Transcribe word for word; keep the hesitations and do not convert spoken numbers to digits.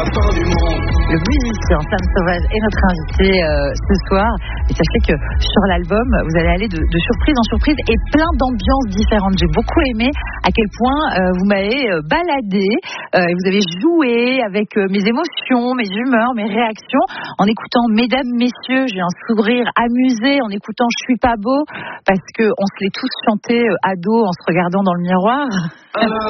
la fin du monde. Le musicien Sam Sauvage est notre invité euh, ce soir. Et sachez que sur l'album, vous allez aller de, de surprise en surprise et plein d'ambiances différentes. J'ai beaucoup aimé à quel point euh, vous m'avez euh, baladé, euh, et vous avez joué avec euh, mes émotions, mes humeurs, mes réactions. En écoutant Mesdames, Messieurs, j'ai un sourire amusé. En écoutant Je suis pas beau, parce qu'on se l'est tous chanté euh, ado en se regardant dans le miroir. À la